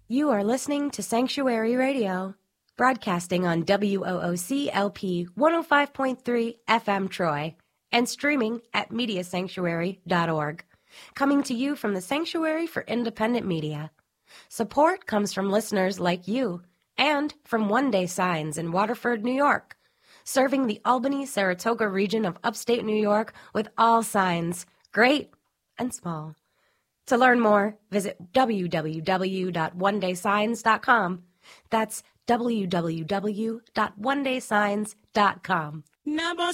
You are listening to Sanctuary Radio, broadcasting on WOOC LP 105.3 FM Troy and streaming at MediaSanctuary.org. Coming to you from the Sanctuary for Independent Media. Support comes from listeners like you and from One Day Signs in Waterford, New York, serving the Albany-Saratoga region of upstate New York with all signs, great and small. To learn more, visit www.onedaysigns.com. That's www.onedaysigns.com. Nabo